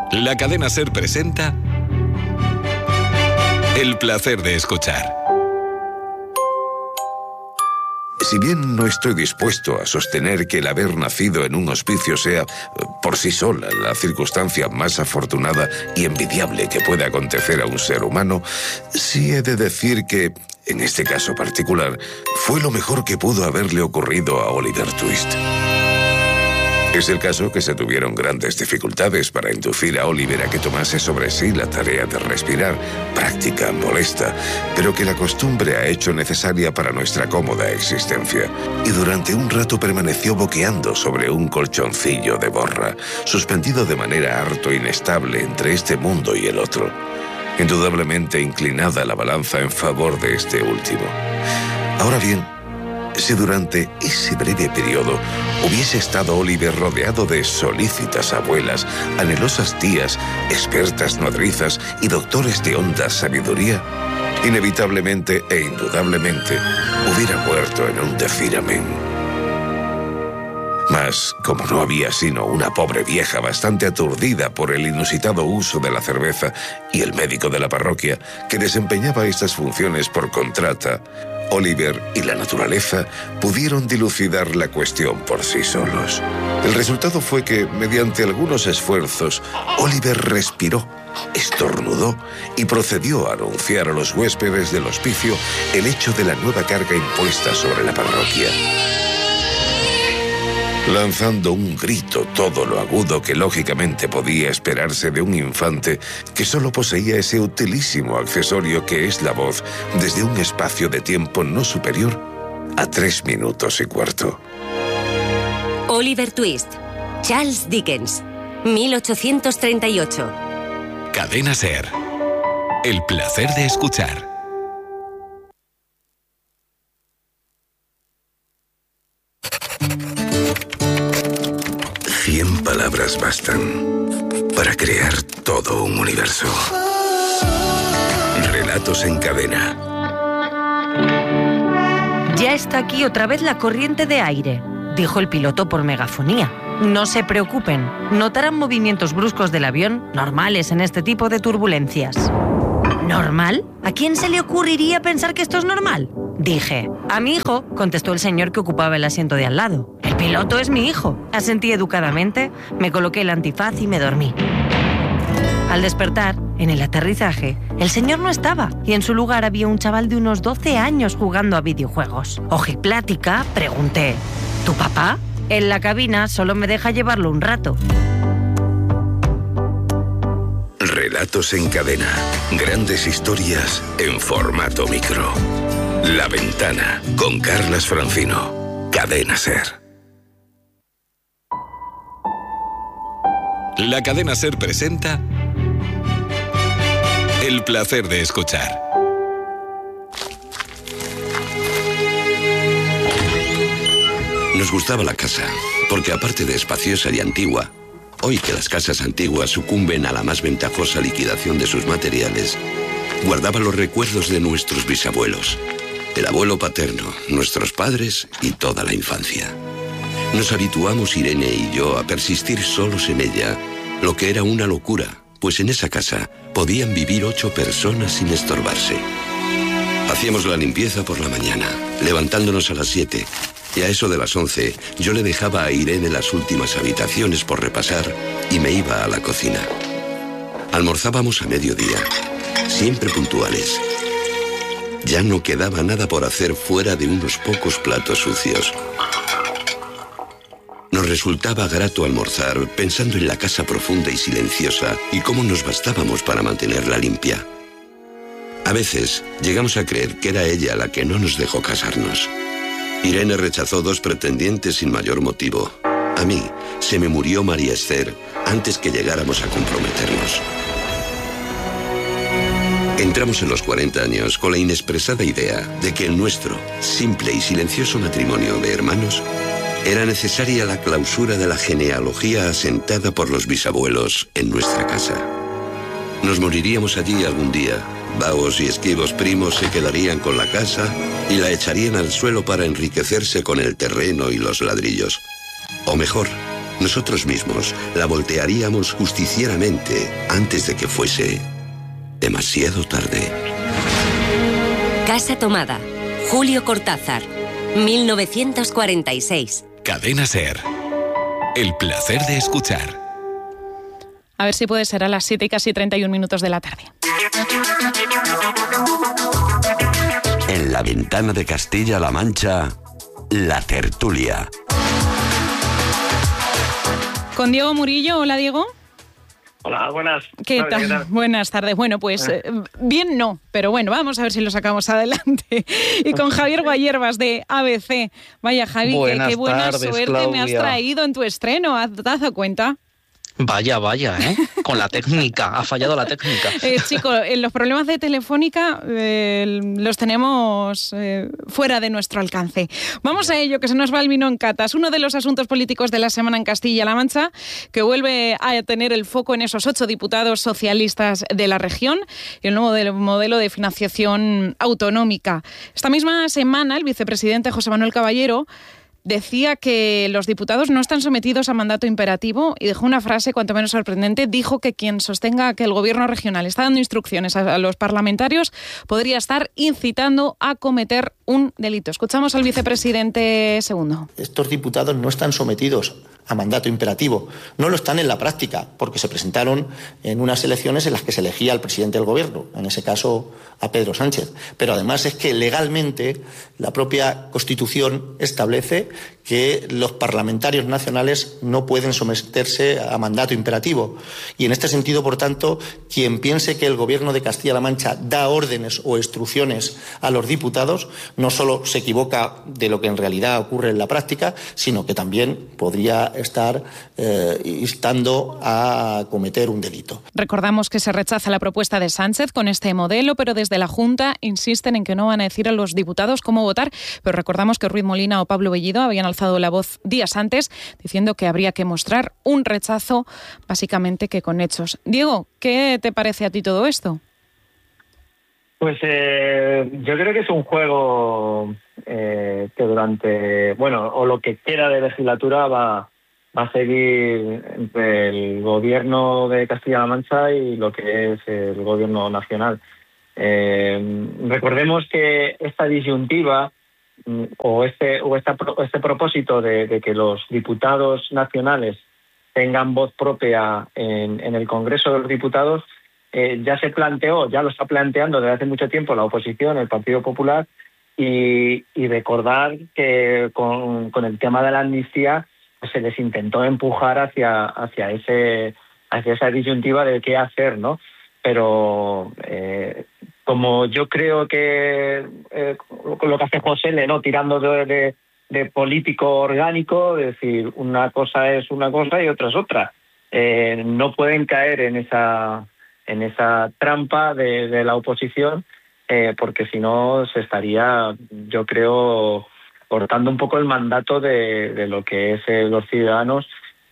La cadena SER presenta El placer de escuchar. Si bien no estoy dispuesto a sostener que el haber nacido en un hospicio sea, por sí sola, la circunstancia más afortunada y envidiable que pueda acontecer a un ser humano, sí he de decir que, en este caso particular, fue lo mejor que pudo haberle ocurrido a Oliver Twist. Es el caso que se tuvieron grandes dificultades para inducir a Oliver a que tomase sobre sí la tarea de respirar, práctica, molesta, pero que la costumbre ha hecho necesaria para nuestra cómoda existencia. Y durante un rato permaneció boqueando sobre un colchoncillo de borra, suspendido de manera harto inestable entre este mundo y el otro. Indudablemente inclinada la balanza en favor de este último. Ahora bien, si durante ese breve periodo hubiese estado Oliver rodeado de solícitas abuelas, anhelosas tías, expertas nodrizas y doctores de honda sabiduría, inevitablemente e indudablemente hubiera muerto en un decir amén. Mas, como no había sino una pobre vieja bastante aturdida por el inusitado uso de la cerveza y el médico de la parroquia que desempeñaba estas funciones por contrata, Oliver y la naturaleza pudieron dilucidar la cuestión por sí solos. El resultado fue que, mediante algunos esfuerzos, Oliver respiró, estornudó y procedió a anunciar a los huéspedes del hospicio el hecho de la nueva carga impuesta sobre la parroquia. Lanzando un grito todo lo agudo que lógicamente podía esperarse de un infante que solo poseía ese utilísimo accesorio que es la voz desde un espacio de tiempo no superior a 3 minutos y cuarto. Oliver Twist, Charles Dickens, 1838. Cadena SER. El placer de escuchar. Palabras bastan para crear todo un universo. Relatos en cadena. Ya está aquí otra vez la corriente de aire, dijo el piloto por megafonía. No se preocupen, notarán movimientos bruscos del avión normales en este tipo de turbulencias. ¿Normal? ¿A quién se le ocurriría pensar que esto es normal? Dije. A mi hijo, contestó el señor que ocupaba el asiento de al lado. El piloto es mi hijo. Asentí educadamente, me coloqué el antifaz y me dormí. Al despertar, en el aterrizaje, el señor no estaba y en su lugar había un chaval de unos 12 años jugando a videojuegos. Ojiplática, pregunté, ¿tu papá? En la cabina solo me deja llevarlo un rato. Relatos en cadena. Grandes historias en formato micro. La Ventana, con Carlas Francino. Cadena SER. La cadena SER presenta El placer de escuchar. Nos gustaba la casa, porque aparte de espaciosa y antigua, hoy que las casas antiguas sucumben a la más ventajosa liquidación de sus materiales, guardaba los recuerdos de nuestros bisabuelos, el abuelo paterno, nuestros padres y toda la infancia. Nos habituamos Irene y yo a persistir solos en ella, lo que era una locura, pues en esa casa podían vivir 8 personas sin estorbarse. Hacíamos la limpieza por la mañana, levantándonos a las 7, y a eso de las 11 yo le dejaba a Irene las últimas habitaciones por repasar y me iba a la cocina. Almorzábamos a mediodía, siempre puntuales. Ya no quedaba nada por hacer fuera de unos pocos platos sucios. Nos resultaba grato almorzar pensando en la casa profunda y silenciosa y cómo nos bastábamos para mantenerla limpia. A veces llegamos a creer que era ella la que no nos dejó casarnos. Irene rechazó 2 pretendientes sin mayor motivo. A mí se me murió María Esther antes que llegáramos a comprometernos. Entramos en los 40 años con la inexpresada idea de que en nuestro simple y silencioso matrimonio de hermanos era necesaria la clausura de la genealogía asentada por los bisabuelos en nuestra casa. Nos moriríamos allí algún día. Vagos y esquivos primos se quedarían con la casa y la echarían al suelo para enriquecerse con el terreno y los ladrillos. O mejor, nosotros mismos la voltearíamos justicieramente antes de que fuese demasiado tarde. Casa tomada. Julio Cortázar, 1946. Cadena SER. El placer de escuchar. A ver si puede ser a las 7 y casi 31 minutos de la tarde. En la ventana de Castilla-La Mancha, La Tertulia. Con Diego Murillo. Hola, Diego. Hola, buenas. ¿Qué tal? Buenas tardes. Bueno, pues bien no, pero bueno, vamos a ver si lo sacamos adelante. Y con Javier Guayervas de ABC. Vaya, Javi, qué buena tardes, suerte, Claudia. Me has traído en tu estreno. ¿Te has dado cuenta? Vaya, ¿eh? Con la técnica, ha fallado la técnica. Chicos, los problemas de Telefónica los tenemos fuera de nuestro alcance. Vamos a ello, que se nos va el vino en catas. Uno de los asuntos políticos de la semana en Castilla-La Mancha, que vuelve a tener el foco en esos 8 diputados socialistas de la región y el nuevo modelo de financiación autonómica. Esta misma semana, el vicepresidente José Manuel Caballero decía que los diputados no están sometidos a mandato imperativo y dejó una frase cuanto menos sorprendente. Dijo que quien sostenga que el gobierno regional está dando instrucciones a los parlamentarios podría estar incitando a cometer un delito. Escuchamos al vicepresidente segundo. Estos diputados no están sometidos a mandato imperativo. No lo están en la práctica, porque se presentaron en unas elecciones en las que se elegía al presidente del gobierno, en ese caso a Pedro Sánchez. Pero además es que legalmente la propia Constitución establece que los parlamentarios nacionales no pueden someterse a mandato imperativo. Y en este sentido, por tanto, quien piense que el Gobierno de Castilla-La Mancha da órdenes o instrucciones a los diputados, no solo se equivoca de lo que en realidad ocurre en la práctica, sino que también podría estar instando a cometer un delito. Recordamos que se rechaza la propuesta de Sánchez con este modelo, pero desde la Junta insisten en que no van a decir a los diputados cómo votar. Pero recordamos que Ruiz Molina o Pablo Bellido habían alzado la voz días antes diciendo que habría que mostrar un rechazo, básicamente que con hechos. Diego, ¿qué te parece a ti todo esto? Pues yo creo que es un juego que durante, o lo que queda de legislatura va a seguir entre el gobierno de Castilla-La Mancha y lo que es el gobierno nacional. Recordemos que esta disyuntiva o este propósito de que los diputados nacionales tengan voz propia en el Congreso de los Diputados ya lo está planteando desde hace mucho tiempo la oposición, el Partido Popular, y recordar que con el tema de la amnistía pues se les intentó empujar hacia esa disyuntiva de qué hacer, ¿no? Pero como yo creo que lo que hace José, ¿no? Tirando de político orgánico, es decir, una cosa es una cosa y otra es otra. No pueden caer en esa trampa de la oposición, porque si no se estaría, yo creo, cortando un poco el mandato de lo que es los ciudadanos.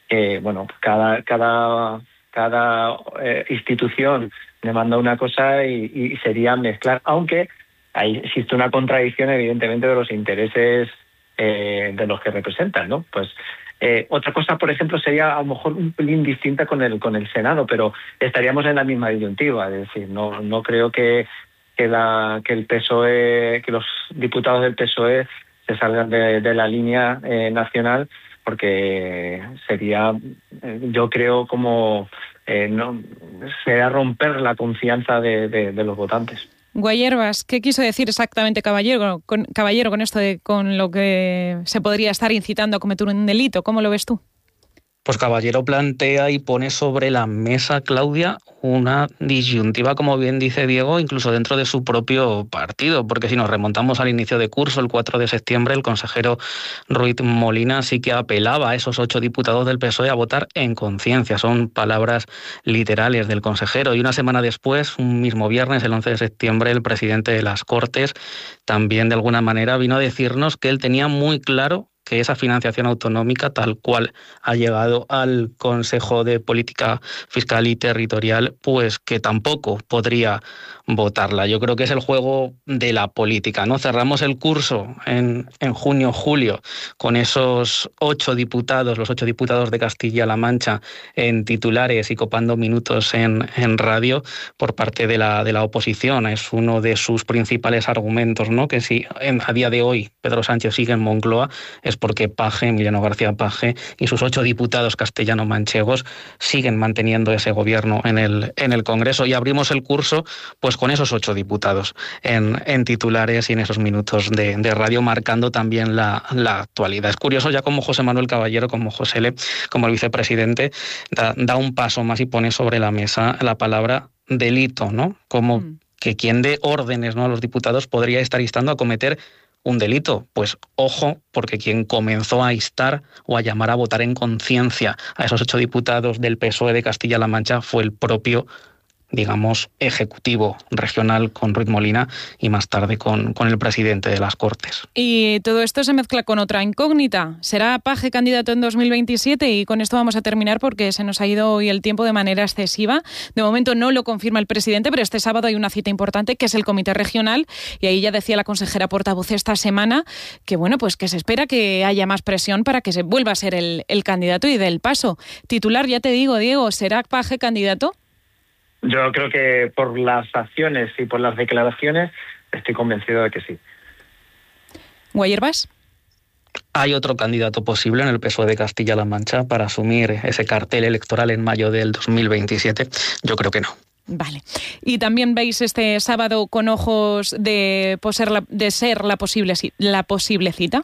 Cada institución demanda una cosa y sería mezclar, aunque existe una contradicción evidentemente de los intereses de los que representan, ¿no? Pues otra cosa, por ejemplo, sería a lo mejor un pelín distinta con el Senado, pero estaríamos en la misma disyuntiva. Es decir, no creo que el PSOE, que los diputados del PSOE se salgan de la línea nacional, porque sería, yo creo, como sería romper la confianza de los votantes. Guayervas, ¿qué quiso decir exactamente Caballero con esto con lo que se podría estar incitando a cometer un delito? ¿Cómo lo ves tú? Pues Caballero plantea y pone sobre la mesa, Claudia, una disyuntiva, como bien dice Diego, incluso dentro de su propio partido, porque si nos remontamos al inicio de curso, el 4 de septiembre, el consejero Ruiz Molina sí que apelaba a esos 8 diputados del PSOE a votar en conciencia. Son palabras literales del consejero. Y una semana después, un mismo viernes, el 11 de septiembre, el presidente de las Cortes también de alguna manera vino a decirnos que él tenía muy claro que esa financiación autonómica, tal cual ha llegado al Consejo de Política Fiscal y Territorial, pues que tampoco podría votarla. Yo creo que es el juego de la política, ¿no? Cerramos el curso en junio, julio, con esos 8 diputados, los 8 diputados de Castilla-La Mancha en titulares y copando minutos en radio por parte de la oposición. Es uno de sus principales argumentos, ¿no? Que si a día de hoy Pedro Sánchez sigue en Moncloa es porque Page, Emiliano García Page, y sus 8 diputados castellano-manchegos siguen manteniendo ese gobierno en el Congreso, y abrimos el curso pues con esos 8 diputados en titulares y en esos minutos de radio, marcando también la actualidad. Es curioso ya como José Manuel Caballero, como José como el vicepresidente, da un paso más y pone sobre la mesa la palabra delito, ¿no? Como que quien dé órdenes, ¿no?, a los diputados podría estar instando a cometer un delito. Pues ojo, porque quien comenzó a instar o a llamar a votar en conciencia a esos 8 diputados del PSOE de Castilla-La Mancha fue el propio, digamos, ejecutivo regional con Ruiz Molina y más tarde con el presidente de las Cortes. Y todo esto se mezcla con otra incógnita. ¿Será Page candidato en 2027? Y con esto vamos a terminar porque se nos ha ido hoy el tiempo de manera excesiva. De momento no lo confirma el presidente, pero este sábado hay una cita importante que es el Comité Regional, y ahí ya decía la consejera portavoz esta semana que bueno, pues que se espera que haya más presión para que se vuelva a ser el candidato y del paso. Titular, ya te digo, Diego, ¿será Page candidato? Yo creo que por las acciones y por las declaraciones estoy convencido de que sí. ¿Guayerbas? Hay otro candidato posible en el PSOE de Castilla-La Mancha para asumir ese cartel electoral en mayo del 2027. Yo creo que no. Vale. ¿Y también veis este sábado con ojos de ser la posible cita?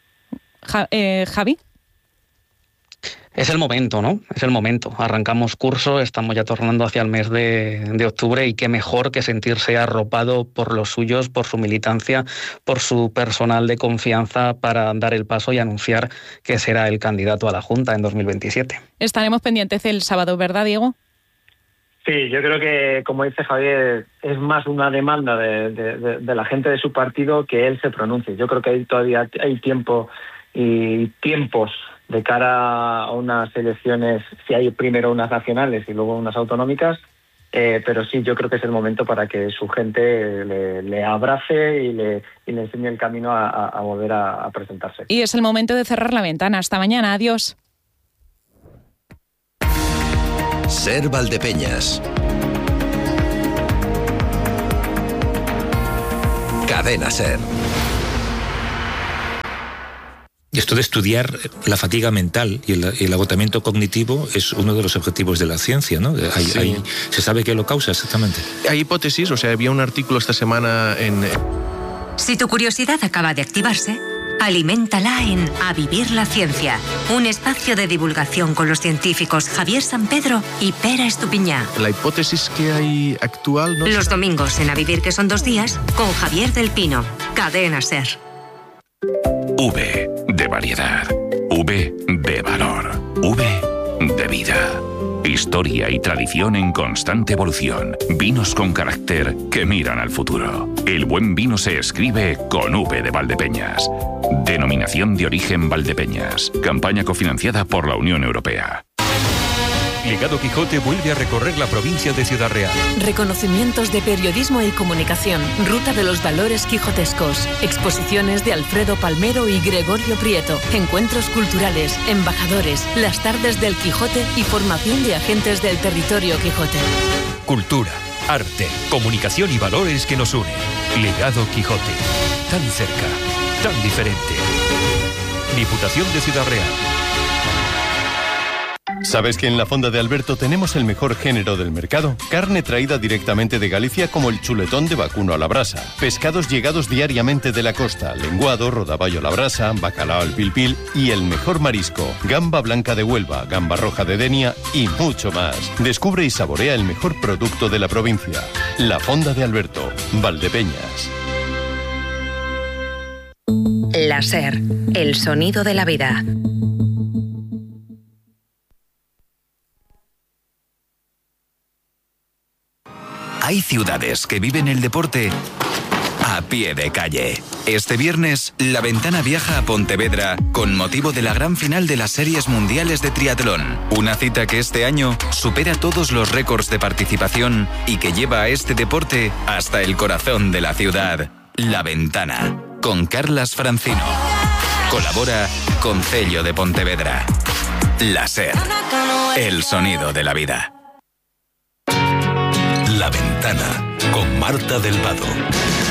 Javi. Es el momento, ¿no? Es el momento. Arrancamos curso, estamos ya tornando hacia el mes de octubre, y qué mejor que sentirse arropado por los suyos, por su militancia, por su personal de confianza para dar el paso y anunciar que será el candidato a la Junta en 2027. Estaremos pendientes el sábado, ¿verdad, Diego? Sí, yo creo que, como dice Javier, es más una demanda de la gente de su partido que él se pronuncie. Yo creo que todavía hay tiempo y tiempos de cara a unas elecciones, si hay primero unas nacionales y luego unas autonómicas, pero sí, yo creo que es el momento para que su gente le abrace y le enseñe el camino a volver a presentarse. Y es el momento de cerrar la ventana. Hasta mañana, adiós. Ser Valdepeñas. Cadena Ser. Y esto de estudiar la fatiga mental y el agotamiento cognitivo es uno de los objetivos de la ciencia, ¿no? Sí. ¿Se sabe qué lo causa exactamente? Hay hipótesis, o sea, había un artículo esta semana en... Si tu curiosidad acaba de activarse, aliméntala en A Vivir la Ciencia, un espacio de divulgación con los científicos Javier San Pedro y Pera Estupiñá. La hipótesis que hay actual... ¿no? Los domingos en A Vivir, que son 2 días, con Javier del Pino. Cadena Ser. V de variedad, V de valor, V de vida. Historia y tradición en constante evolución. Vinos con carácter que miran al futuro. El buen vino se escribe con V de Valdepeñas. Denominación de origen Valdepeñas. Campaña cofinanciada por la Unión Europea. Legado Quijote vuelve a recorrer la provincia de Ciudad Real. Reconocimientos de periodismo y comunicación. Ruta de los valores quijotescos. Exposiciones de Alfredo Palmero y Gregorio Prieto. Encuentros culturales, embajadores, las tardes del Quijote y formación de agentes del territorio Quijote. Cultura, arte, comunicación y valores que nos unen. Legado Quijote. Tan cerca, tan diferente. Diputación de Ciudad Real. ¿Sabes que en la Fonda de Alberto tenemos el mejor género del mercado? Carne traída directamente de Galicia como el chuletón de vacuno a la brasa. Pescados llegados diariamente de la costa. Lenguado, rodaballo a la brasa, bacalao al pil pil y el mejor marisco. Gamba blanca de Huelva, gamba roja de Denia y mucho más. Descubre y saborea el mejor producto de la provincia. La Fonda de Alberto, Valdepeñas. La Ser, el sonido de la vida. Hay ciudades que viven el deporte a pie de calle. Este viernes, La Ventana viaja a Pontevedra con motivo de la gran final de las Series Mundiales de Triatlón. Una cita que este año supera todos los récords de participación y que lleva a este deporte hasta el corazón de la ciudad. La Ventana, con Carlas Francino. Colabora Concello de Pontevedra. La SER, el sonido de la vida. La Ventana, con Marta del Vado.